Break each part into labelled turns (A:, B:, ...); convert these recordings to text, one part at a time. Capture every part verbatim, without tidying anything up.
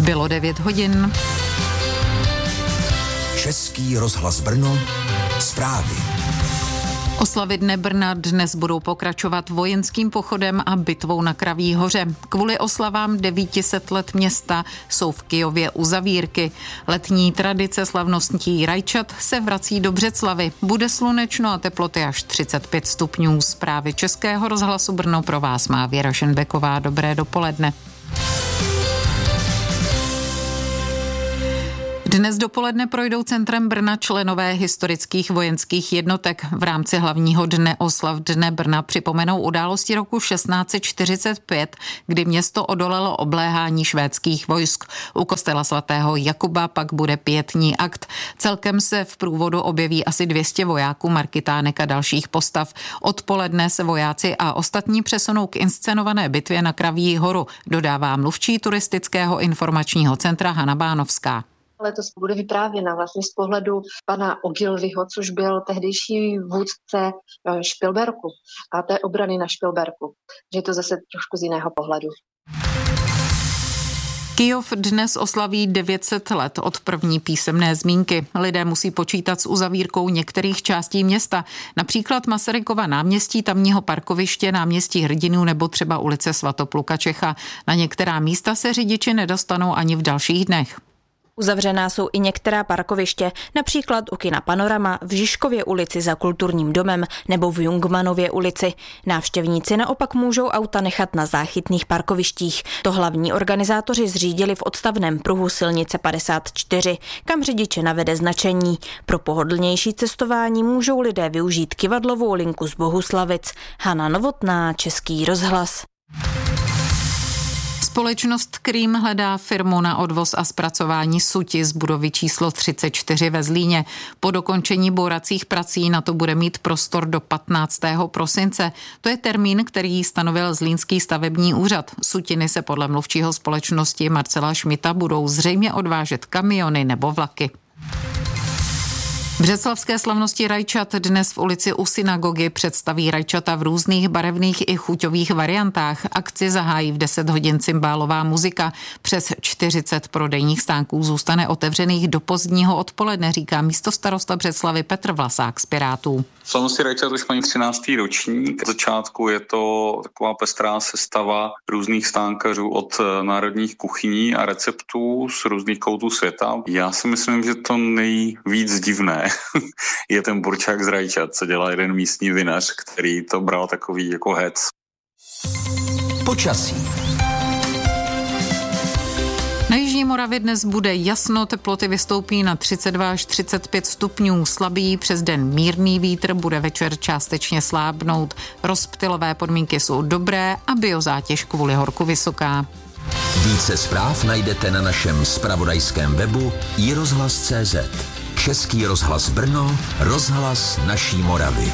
A: Bylo devět hodin.
B: Český rozhlas Brno, zprávy.
A: Oslavy Dne Brna dnes budou pokračovat vojenským pochodem a bitvou na Kraví hoře. Kvůli oslavám devět set let města jsou v Kyjově uzavírky. Letní tradice slavností rajčat se vrací do Břeclavi. Bude slunečno a teploty až třicet pět stupňů. Zprávy Českého rozhlasu Brno pro vás má Věra Šenbeková. Dobré dopoledne. Dnes dopoledne projdou centrem Brna členové historických vojenských jednotek. V rámci hlavního dne oslav Dne Brna připomenou události roku šestnáct čtyřicet pět, kdy město odolalo obléhání švédských vojsk. U kostela svatého Jakuba pak bude pietní akt. Celkem se v průvodu objeví asi dvě stě vojáků, markytánek a dalších postav. Odpoledne se vojáci a ostatní přesunou k inscenované bitvě na Kraví horu, dodává mluvčí turistického informačního centra Hana Bánovská.
C: Letos bude vyprávěna vlastně z pohledu pana Ogilvyho, což byl tehdejší vůdce Špilberku a té obrany na Špilberku. Že je to zase trošku z jiného pohledu.
A: Kyjov dnes oslaví devět set let od první písemné zmínky. Lidé musí počítat s uzavírkou některých částí města, například Masarykova náměstí, tamního parkoviště, náměstí Hrdinů nebo třeba ulice Svatopluka Čecha. Na některá místa se řidiči nedostanou ani v dalších dnech.
D: Uzavřená jsou i některá parkoviště, například u kina Panorama, v Žižkově ulici za Kulturním domem nebo v Jungmanově ulici. Návštěvníci naopak můžou auta nechat na záchytných parkovištích. To hlavní organizátoři zřídili v odstavném pruhu silnice padesát čtyři, kam řidiče navede značení. Pro pohodlnější cestování můžou lidé využít kyvadlovou linku z Bohuslavic. Hana Novotná, Český rozhlas.
A: Společnost Krým hledá firmu na odvoz a zpracování suti z budovy číslo třicet čtyři ve Zlíně. Po dokončení bouracích prací na to bude mít prostor do patnáctého prosince. To je termín, který stanovil Zlínský stavební úřad. Sutiny se podle mluvčího společnosti Marcela Šmita budou zřejmě odvážet kamiony nebo vlaky. Břeclavské slavnosti rajčat dnes v ulici u synagogy představí rajčata v různých barevných i chuťových variantách. Akci zahájí v deset hodin cymbálová muzika. Přes čtyřicet prodejních stánků zůstane otevřených do pozdního odpoledne, říká místostarosta Břeclavy Petr Vlasák z Pirátů.
E: Slavnosti rajčat už mají třináctý ročník. V začátku je to taková pestrá sestava různých stánkařů od národních kuchyní a receptů z různých koutů světa. Já si myslím, že to nejvíc divné je ten burčák z rajčat, co dělá jeden místní vinař, který to bral takový jako hec.
B: Počasí.
A: Na jižní Moravě dnes bude jasno, teploty vystoupí na třicet dva až třicet pět stupňů, slabý přes den mírný vítr, bude večer částečně slábnout. Rozptylové podmínky jsou dobré a biozátěž kvůli horku vysoká.
B: Více zpráv najdete na našem zpravodajském webu i rozhlas tečka cé zet. Český rozhlas Brno, rozhlas naší Moravy.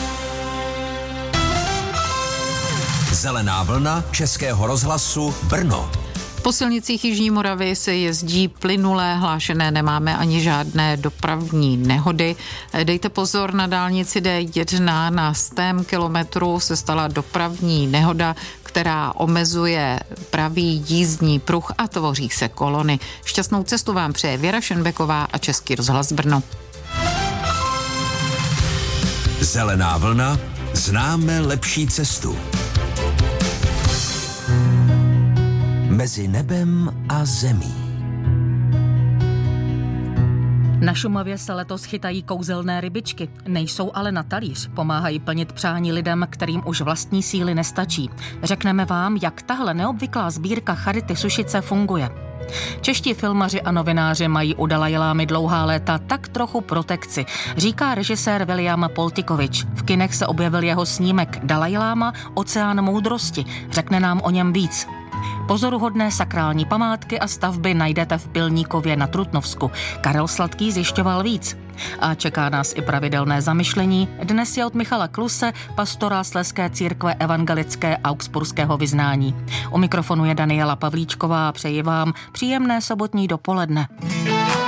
B: Zelená vlna Českého rozhlasu Brno.
A: Po silnicích jižní Moravy se jezdí plynulé, hlášené nemáme ani žádné dopravní nehody. Dejte pozor, na dálnici D jedna na stém kilometru se stala dopravní nehoda, která omezuje pravý jízdní pruh a tvoří se kolony. Šťastnou cestu vám přeje Věra Šenbeková a Český rozhlas Brno.
B: Zelená vlna, známe lepší cestu. Mezi nebem a zemí.
F: Na Šumavě se letos chytají kouzelné rybičky. Nejsou ale na talíř, pomáhají plnit přání lidem, kterým už vlastní síly nestačí. Řekneme vám, jak tahle neobvyklá sbírka Charity Sušice funguje. Čeští filmaři a novináři mají u Dalajlámy dlouhá léta tak trochu protekci, říká režisér William Poltikovič. V kinech se objevil jeho snímek Dalajláma, oceán moudrosti. Řekne nám o něm víc. Pozoruhodné sakrální památky a stavby najdete v Pilníkově na Trutnovsku. Karel Sladký zjišťoval víc. A čeká nás i pravidelné zamyšlení. Dnes je od Michala Kluse, pastora Slezské církve evangelické augsburského vyznání. U mikrofonu je Daniela Pavlíčková a přeji vám příjemné sobotní dopoledne.